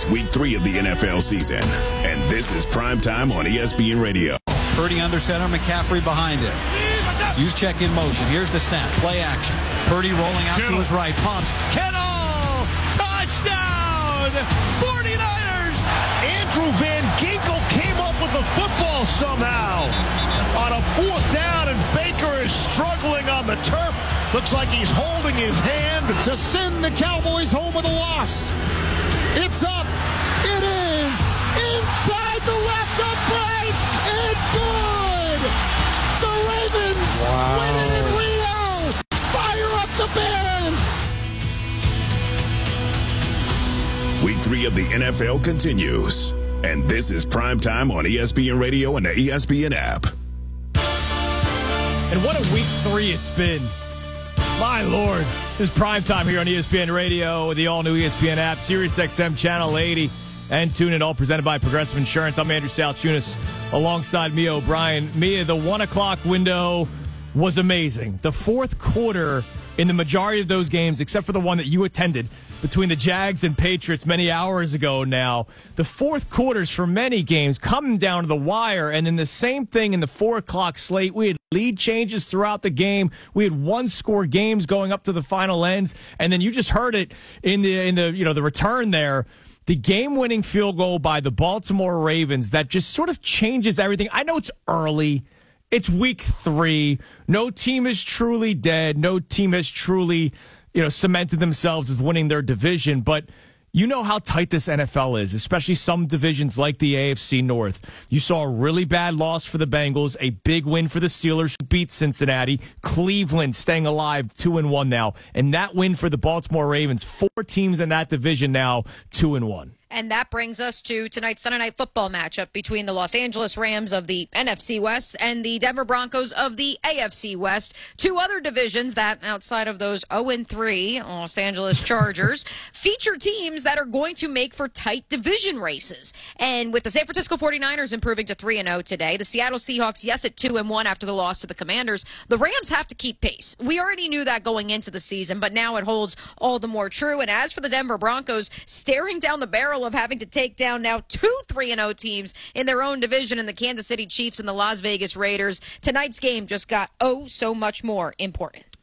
It's week 3 of the NFL season, and this is Primetime on ESPN Radio. Purdy under center, McCaffrey behind him. Use check in motion. Here's the snap. Play action. Purdy rolling out to his right. Pumps. Kittle! Touchdown! 49ers! Andrew Van Ginkel came up with the football somehow on a 4th down, and Baker is struggling on the turf. Looks like he's holding his hand to send the Cowboys home with a loss. It's up. It is inside the left upright and good. The Ravens win it in Rio. Fire up the band. Week 3 of the NFL continues, and this is Primetime on ESPN Radio and the ESPN app. And what a week 3 it's been. My Lord. This is Primetime here on ESPN Radio, the all-new ESPN app, SiriusXM Channel 80, and TuneIn, all presented by Progressive Insurance. I'm Andrew Salchunas, alongside Mia O'Brien. Mia, the 1 o'clock window was amazing. The fourth quarter in the majority of those games, except for the one that you attended, between the Jags and Patriots many hours ago now, the fourth quarters for many games coming down to the wire, and then the same thing in the 4 o'clock slate. We had lead changes throughout the game. We had one-score games going up to the final ends, and then you just heard it in the return there. The game-winning field goal by the Baltimore Ravens that just sort of changes everything. I know it's early. It's week 3. No team is truly dead. No team has truly cemented themselves as winning their division, but you know how tight this NFL is, especially some divisions like the AFC North. You saw a really bad loss for the Bengals, a big win for the Steelers, who beat Cincinnati, Cleveland staying alive 2-1 now, and that win for the Baltimore Ravens. 4 teams in that division now, 2-1. And that brings us to tonight's Sunday Night Football matchup between the Los Angeles Rams of the NFC West and the Denver Broncos of the AFC West. 2 other divisions that, outside of those 0-3 Los Angeles Chargers, feature teams that are going to make for tight division races. And with the San Francisco 49ers improving to 3-0 today, the Seattle Seahawks, yes, at 2-1 after the loss to the Commanders, the Rams have to keep pace. We already knew that going into the season, but now it holds all the more true. And as for the Denver Broncos, staring down the barrel of having to take down now 2 3-0 teams in their own division in the Kansas City Chiefs and the Las Vegas Raiders, tonight's game just got so much more important.